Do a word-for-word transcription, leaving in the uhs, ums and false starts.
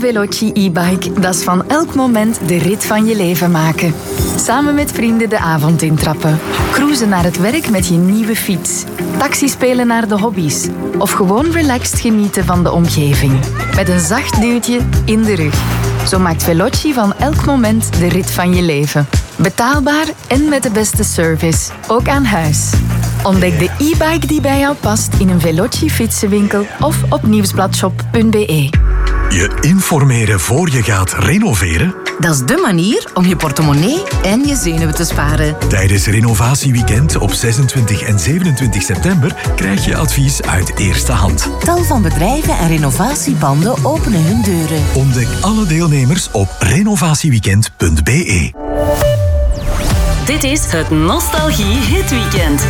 Veloci e-bike, dat is van elk moment de rit van je leven maken. Samen met vrienden de avond intrappen. Cruisen naar het werk met je nieuwe fiets. Taxi spelen naar de hobby's. Of gewoon relaxed genieten van de omgeving. Met een zacht duwtje in de rug. Zo maakt Veloci van elk moment de rit van je leven. Betaalbaar en met de beste service. Ook aan huis. Ontdek de e-bike die bij jou past in een Veloci fietsenwinkel of op nieuwsbladshop punt b e. Je informeren voor je gaat renoveren? Dat is dé manier om je portemonnee en je zenuwen te sparen. Tijdens Renovatieweekend op zesentwintig en zevenentwintig september krijg je advies uit eerste hand. Tal van bedrijven en renovatiepanden openen hun deuren. Ontdek alle deelnemers op renovatieweekend punt b e. Dit is het Nostalgie Hitweekend.